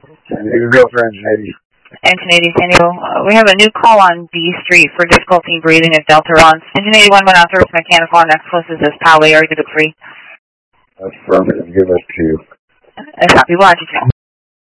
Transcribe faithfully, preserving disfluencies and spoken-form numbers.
Your girlfriend, Eddie. Engine eighty, San Diego. Uh, we have a new call on B Street for difficulty breathing at Delta Runs. Engine eighty-one went out there with mechanical on next closest is Poway. Are you good at free? Affirmative. Give us two. Uh, copy. We'll have you two.